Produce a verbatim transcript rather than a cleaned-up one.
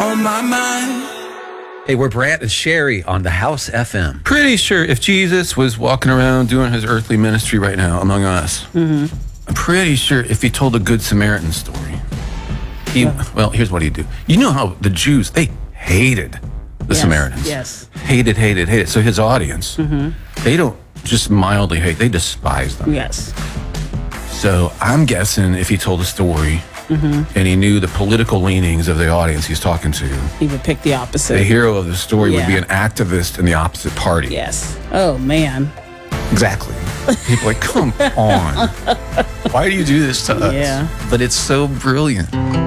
on my mind. Hey, we're Brant and Sherry on the House F M. Pretty sure if Jesus was walking around doing his earthly ministry right now among us, mm-hmm. I'm pretty sure if he told a Good Samaritan story, he, yeah. well, here's what he'd do. You know how the Jews, they hated the yes, Samaritans. Yes. Hated, hated, hated. So his audience, mm-hmm. they don't just mildly hate, they despise them. Yes. So I'm guessing if he told a story, mm-hmm. and he knew the political leanings of the audience he's talking to, he would pick the opposite. The hero of the story yeah. would be an activist in the opposite party. Yes. Oh, man. Exactly. People are like, come on. Why do you do this to us? Yeah. But it's so brilliant.